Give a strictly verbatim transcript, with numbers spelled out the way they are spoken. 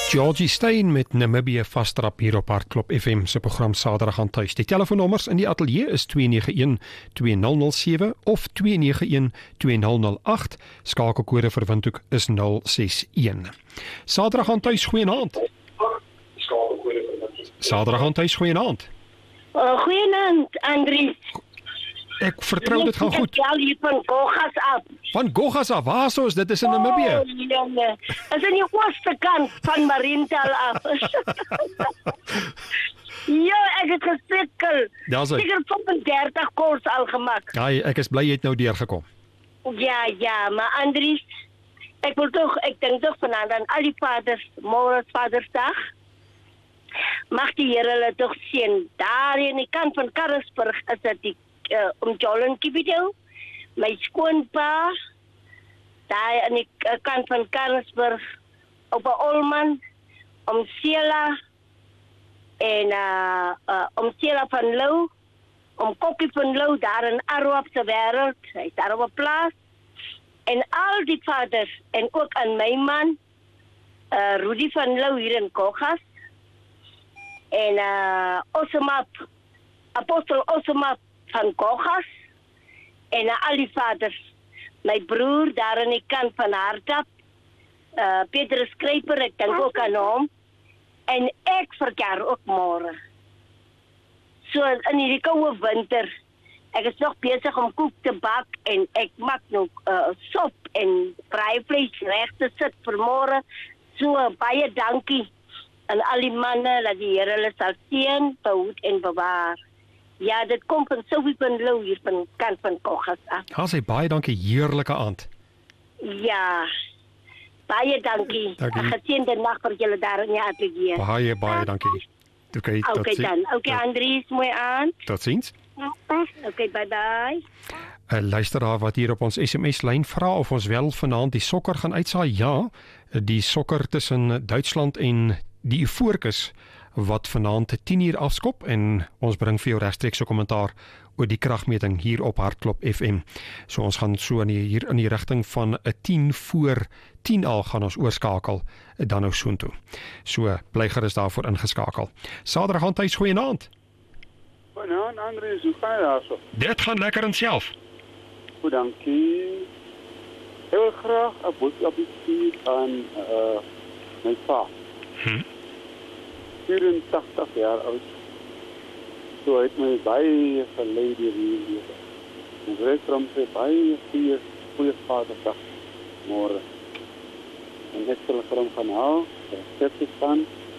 Georgie Stein met Namibia Vastrap hier op Hartklop F M se program Saterdag aan tuis. Die telefoonnommers in die ateljee is twee nege een twee nul nul sewe of twee nege een twee nul nul agt. Skakelkode vir Windhoek is nul ses een. Saterdag aan tuis, goeienaand. Saterdag aan tuis, goeienaand. Uh, goeienaand, Andries. Ek vertrou dit gaan goed. Ik bel hier van Gogas af. Van Gogas af, waar so is dit? Is in Namibië. Oh, jonge. Is in die ooste kant van Mariental af. Ja, ek het gesikkel. Daar's hy. Seker vyfendertig koers al gemaak. Ja, ek is bly jy het nou deurgekom. Ja, ja, maar Andries, ek wil toch, ek denk toch vanavond aan al die vaders, môre is Vadersdag. Mag die Here hulle toch sien. Daar in die kant van Karlsburg is dit die uh, om Jollen Kibidel, my skoonpa, daar aan die uh, kant van Karlsburg, op 'n Olman, om Sela, en uh, uh, om Sela van Lou, om Kokkie van Lou, daar in Arwap se wêreld, hy is daar op 'n plaas, en al die vaders, en ook aan my man, uh, Rudy van Lou hier in Gogas, en uh, Osemap, Apostel Osemap van Gogas, en uh, al die vaders, my broer daar aan die kant van Hartap, uh, Petrus Skryper, ek dink ook aan hom, en ek verjaar ook môre. So in hierdie koue winter, ek is nog besig om koek te bak, en ek maak nog uh, sop en braaivleis reg te sit vir môre, so baie dankie aan al die manne, dat die Here hulle sal seën, behoed en bewaar. Ja, dit kom van Sophie van Lou hier van kant van Gogas af. Ja, sê baie dankie, heerlike aand. Ja, baie dankie. Dankie. 'n Geseënde nag vir julle daar in die ateljee. Baie, baie dankie. Okay, tot Okay ziens. dan. Okay, Andries, mooi aand. Tot ziens. Okay, bye bye. 'n Luisteraar wat hier op ons S M S-lyn vra of ons wel vanaand die sokker gaan uitsaai. Ja, die sokker tussen Duitsland en die Ivoorkus wat vanaand tien uur afskop, en ons bring vir jou regstreeks 'n kommentaar oor die kragmeting hier op Hartklop F M. So ons gaan so in die, hier in die rigting van 'n tien voor tien al gaan ons oorskakel dan nou soontoe. So bly gerus daarvoor ingeskakel. Saterdag aan tuis, goeienaand. Goeienaand Andries, hoe gaan jy daarso? Dit gaan lekker in self. Goed, dankie. Ek wil graag 'n boodskapie stuur aan uh, my pa. Hm? vierentagtig jaar oud. So hy het my baie gelei deur hierdie lewe. Ek wil vir hom sê baie goeie, goeie Vadersdag môre. En ek sal vir hom gaan haal, vir sy staan,